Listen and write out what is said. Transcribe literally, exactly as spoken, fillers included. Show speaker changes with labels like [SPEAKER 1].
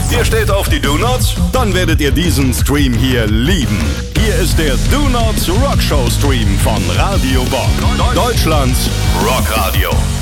[SPEAKER 1] Ihr steht auf die Do-Nots? Dann werdet ihr diesen Stream hier lieben. Hier ist der Do-Nots Rockshow Stream von Radio Bock. Deutschlands Rockradio.